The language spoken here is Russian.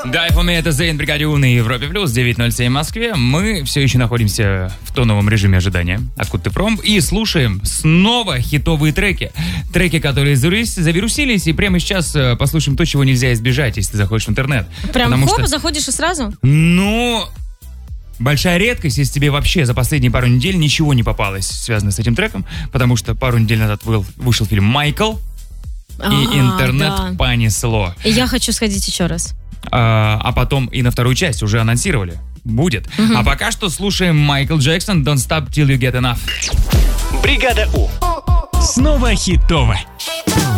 Да, FMA, это Зейн, Бригаде У на Европе Плюс, 9.07 в Москве. Мы все еще находимся в тоновом режиме ожидания. Откуда ты пром? И слушаем снова хитовые треки. Треки, которые завирусились. И прямо сейчас послушаем то, чего нельзя избежать, если ты заходишь в интернет. Прям хоп, заходишь и сразу? Ну... Большая редкость, если тебе вообще за последние пару недель ничего не попалось, связано с этим треком, потому что пару недель назад вышел фильм «Майкл», и интернет понесло. И я хочу сходить еще раз. А потом и на вторую часть уже анонсировали. Будет. А пока что слушаем Майкл Джексон «Don't Stop Till You Get Enough». Бригада У. Снова хитово.